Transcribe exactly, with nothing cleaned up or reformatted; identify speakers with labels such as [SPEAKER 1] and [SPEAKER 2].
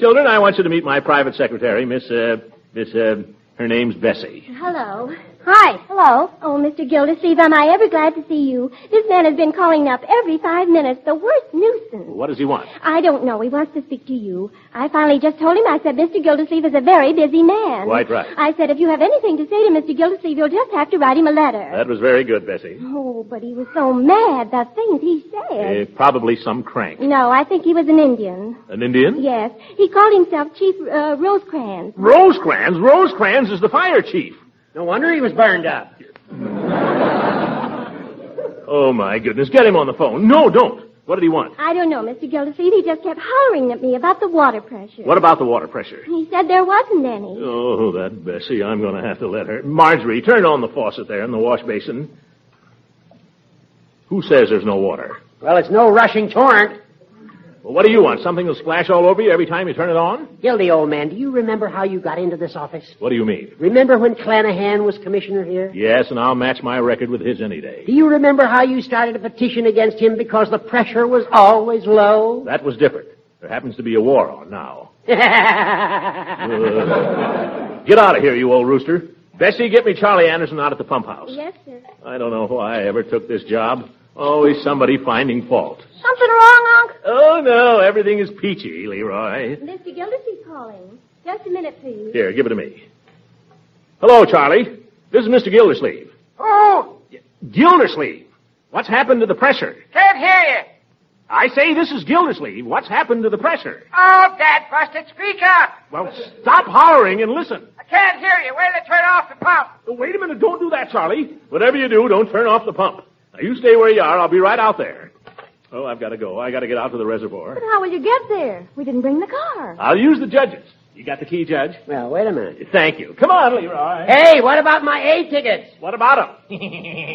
[SPEAKER 1] Children, I want you to meet my private secretary, Miss, uh, Miss, uh, her name's Bessie.
[SPEAKER 2] Hello. Hi. Hello. Oh, Mister Gildersleeve, am I ever glad to see you. This man has been calling up every five minutes. The worst nuisance.
[SPEAKER 1] What does he want?
[SPEAKER 2] I don't know. He wants to speak to you. I finally just told him, I said, Mister Gildersleeve is a very busy man.
[SPEAKER 1] Quite right.
[SPEAKER 2] I said, if you have anything to say to Mister Gildersleeve, you'll just have to write him a letter.
[SPEAKER 1] That was very good, Bessie.
[SPEAKER 2] Oh, but he was so mad, the things he said.
[SPEAKER 1] Uh, probably some crank.
[SPEAKER 2] No, I think he was an Indian.
[SPEAKER 1] An Indian?
[SPEAKER 2] Yes. He called himself Chief uh, Rosecrans.
[SPEAKER 1] Rosecrans? Rosecrans is the fire chief.
[SPEAKER 3] No wonder he was burned up.
[SPEAKER 1] Oh, my goodness. Get him on the phone. No, don't. What did he want?
[SPEAKER 2] I don't know, Mister Gildersleeve. He just kept hollering at me about the water pressure.
[SPEAKER 1] What about the water pressure?
[SPEAKER 2] He said there wasn't any.
[SPEAKER 1] Oh, that Bessie. I'm going to have to let her. Marjorie, turn on the faucet there in the wash basin. Who says there's no water?
[SPEAKER 3] Well, it's no rushing torrent.
[SPEAKER 1] Well, what do you want? Something will splash all over you every time you turn it on?
[SPEAKER 3] Gildy, old man, do you remember how you got into this office?
[SPEAKER 1] What do you mean?
[SPEAKER 3] Remember when Clanahan was commissioner here?
[SPEAKER 1] Yes, and I'll match my record with his any day.
[SPEAKER 3] Do you remember how you started a petition against him because the pressure was always low?
[SPEAKER 1] That was different. There happens to be a war on now. uh, get out of here, you old rooster. Bessie, get me Charlie Anderson out at the pump house.
[SPEAKER 2] Yes, sir.
[SPEAKER 1] I don't know why I ever took this job. Always somebody finding fault.
[SPEAKER 2] Something wrong, Unc?
[SPEAKER 1] Oh, no, everything is peachy, Leroy.
[SPEAKER 2] Mister Gildersleeve calling. Just a minute, please.
[SPEAKER 1] Here, give it to me. Hello, Charlie. This is Mister Gildersleeve.
[SPEAKER 4] Oh!
[SPEAKER 1] Gildersleeve? What's happened to the pressure?
[SPEAKER 4] Can't hear you.
[SPEAKER 1] I say this is Gildersleeve. What's happened to the pressure?
[SPEAKER 4] Oh, Dad busted. Speak up.
[SPEAKER 1] Well, stop hollering and listen.
[SPEAKER 4] I can't hear you. Where did they turn off the pump?
[SPEAKER 1] Oh, wait a minute. Don't do that, Charlie. Whatever you do, don't turn off the pump. Now, you stay where you are. I'll be right out there. Oh, I've got to go. I got to get out to the reservoir.
[SPEAKER 2] But how will you get there? We didn't bring the car.
[SPEAKER 1] I'll use the judges. You got the key, Judge?
[SPEAKER 3] Well, wait a minute.
[SPEAKER 1] Thank you. Come on, Leroy.
[SPEAKER 3] Hey, what about my A tickets?
[SPEAKER 1] What about them?